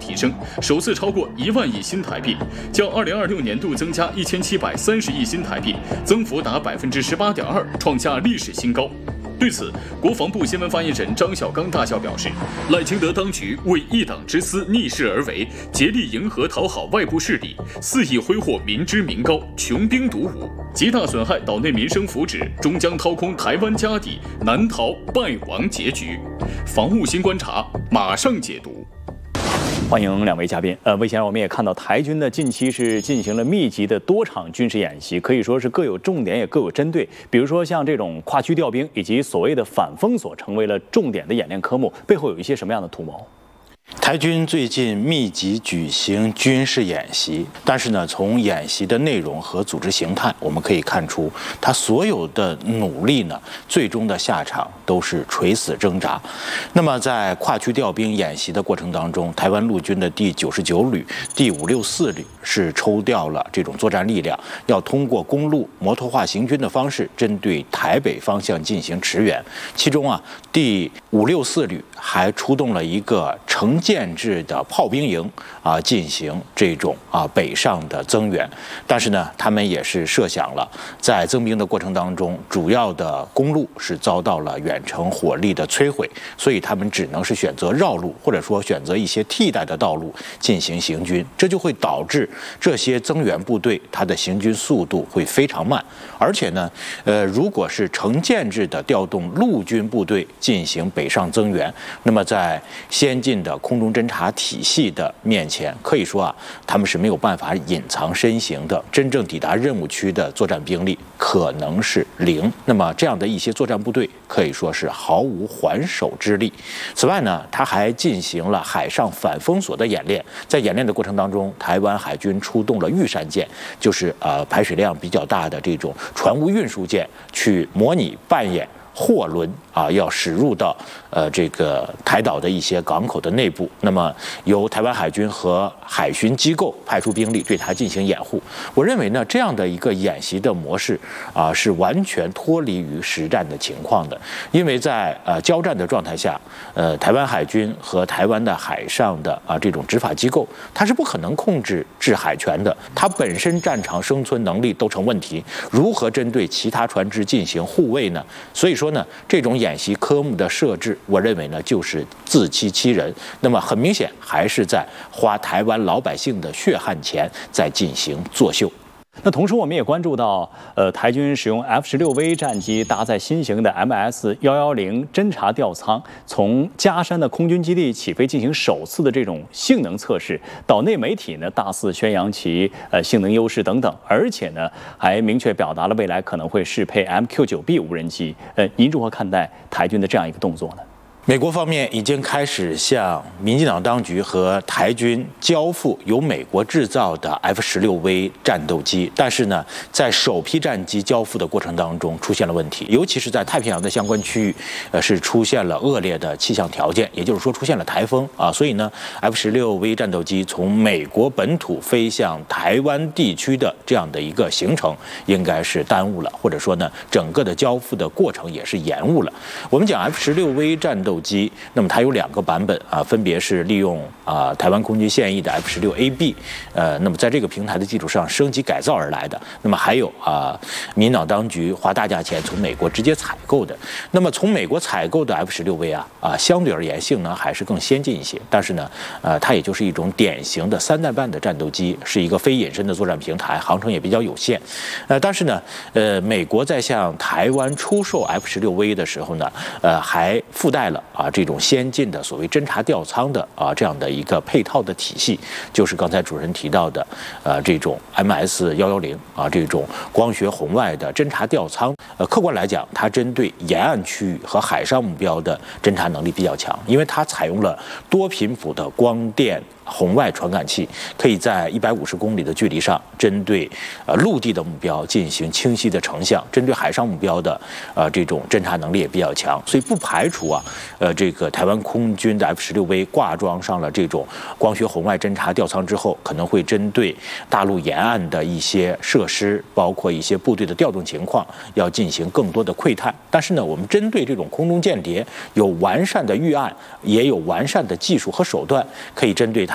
提升，首次超过1万亿新台币，较2026年度增加1730亿新台币，增幅达18.2%，创下历史新高。对此，国防部新闻发言人张小刚大校表示，赖清德当局为一党之私逆势而为，竭力迎合讨好外部势力，肆意挥霍民脂民膏，穷兵黩武，极大损害岛内民生福祉，终将掏空台湾家底，难逃败亡结局。防务新观察马上解读。 欢迎两位嘉宾。魏先生，我们也看到台军呢近期是进行了密集的多场军事演习，可以说是各有重点也各有针对。比如说像这种跨区调兵以及所谓的反封锁，成为了重点的演练科目，背后有一些什么样的图谋？ 台军最近密集举行军事演习，但是呢，从演习的内容和组织形态，我们可以看出，他所有的努力呢，最终的下场都是垂死挣扎。那么，在跨区调兵演习的过程当中，台湾陆军的第99旅、第564旅是抽调了这种作战力量，要通过公路摩托化行军的方式，针对台北方向进行驰援。其中啊，第564旅还出动了一个成建制的炮兵营进行这种北上的增援，但是呢，他们也是设想了，在增兵的过程当中，主要的公路是遭到了远程火力的摧毁，所以他们只能是选择绕路，或者说选择一些替代的道路进行行军，这就会导致这些增援部队它的行军速度会非常慢，而且呢，如果是成建制的调动陆军部队进行北上增援，那么在先进的空中侦察体系的面前，可以说他们是没有办法隐藏身形的，真正抵达任务区的作战兵力可能是0。那么这样的一些作战部队可以说是毫无还手之力。此外呢，他还进行了海上反封锁的演练，在演练的过程当中，台湾海军出动了玉山舰，就是排水量比较大的这种船坞运输舰，去模拟扮演货轮要驶入到这个台岛的一些港口的内部，那么由台湾海军和海巡机构派出兵力对它进行掩护。我认为呢，这样的一个演习的模式是完全脱离于实战的情况的，因为在交战的状态下，台湾海军和台湾的海上的这种执法机构，它是不可能控制制海权的，它本身战场生存能力都成问题，如何针对其他船只进行护卫呢？所以说呢，这种演习科目的设置，我认为呢就是自欺欺人。那么很明显，还是在花台湾老百姓的血汗钱在进行作秀。 那同时，我们也关注到，台军使用 F-16V 战机搭载新型的 MS-110侦察吊舱，从嘉山的空军基地起飞进行首次的这种性能测试。岛内媒体呢大肆宣扬其性能优势等等，而且呢还明确表达了未来可能会适配 MQ-9B 无人机。您如何看待台军的这样一个动作呢？ 美国方面已经开始向民进党当局和台军交付由美国制造的 F-16V 战斗机，但是呢，在首批战机交付的过程当中出现了问题，尤其是在太平洋的相关区域，是出现了恶劣的气象条件，也就是说出现了台风所以呢 ，F-16V 战斗机从美国本土飞向台湾地区的这样的一个行程，应该是耽误了，或者说呢，整个的交付的过程也是延误了。我们讲 F-16V 战斗机，那么它有2个版本分别是利用台湾空军现役的 F-16AB，那么在这个平台的基础上升级改造而来的。那么还有民进党当局花大价钱从美国直接采购的。那么从美国采购的 F-16V 相对而言性能还是更先进一些，但是呢，它也就是一种典型的3代半的战斗机，是一个非隐身的作战平台，航程也比较有限。但是呢，美国在向台湾出售 F-16V 的时候呢，还附带了这种先进的所谓侦察吊舱的这样的一个配套的体系，就是刚才主持人提到的这种 MS-110这种光学红外的侦察吊舱。客观来讲，它针对沿岸区域和海上目标的侦察能力比较强，因为它采用了多频谱的光电红外传感器，可以在150公里的距离上针对陆地的目标进行清晰的成像，针对海上目标的这种侦察能力也比较强，所以不排除这个台湾空军的 F-16V 挂装上了这种光学红外侦察吊舱之后，可能会针对大陆沿岸的一些设施，包括一些部队的调动情况，要进行更多的窥探。但是呢，我们针对这种空中间谍有完善的预案，也有完善的技术和手段，可以针对它